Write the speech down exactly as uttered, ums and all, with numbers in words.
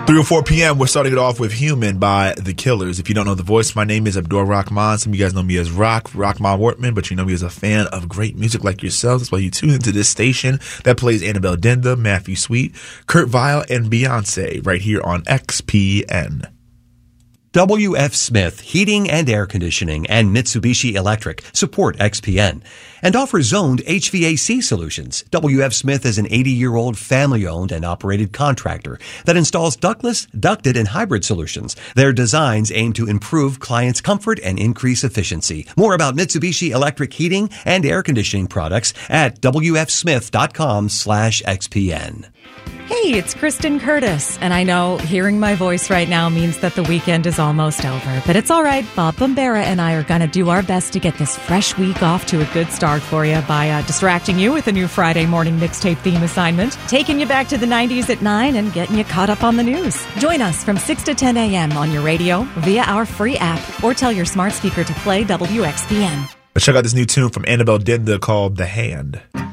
three oh four p.m. We're starting it off with Human by The Killers. If you don't know the voice, my name is Abdur Rahman. Some of you guys know me as Rock, Rahman Wortman, but you know me as a fan of great music like yourselves. That's why you tune into this station that plays Annabelle Denda, Matthew Sweet, Kurt Vile, and Beyonce right here on X P N. W F. Smith Heating and Air Conditioning and Mitsubishi Electric support X P N and offer zoned H V A C solutions. W F. Smith is an eighty-year-old family-owned and operated contractor that installs ductless, ducted, and hybrid solutions. Their designs aim to improve clients' comfort and increase efficiency. More about Mitsubishi Electric Heating and Air Conditioning products at W F smith dot com slash X P N. Hey, it's Kristen Curtis, and I know hearing my voice right now means that the weekend is almost over, but it's all right. Bob Bombera and I are going to do our best to get this fresh week off to a good start for you by uh, distracting you with a new Friday morning mixtape theme assignment, taking you back to the nineties at nine, and getting you caught up on the news. Join us from six to ten a.m. on your radio, via our free app, or tell your smart speaker to play W X P N. Let's check out this new tune from Annabelle Denda called The Hand.